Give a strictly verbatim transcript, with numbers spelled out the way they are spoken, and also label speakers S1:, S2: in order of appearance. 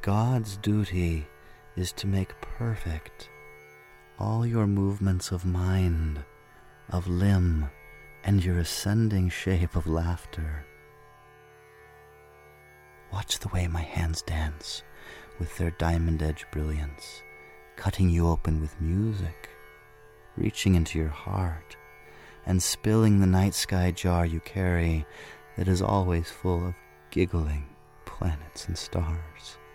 S1: God's duty is to make perfect all your movements of mind, of limb, and your ascending shape of laughter. Watch the way my hands dance with their diamond-edge brilliance, cutting you open with music, reaching into your heart, and spilling the night sky jar you carry that is always full of giggling planets and stars.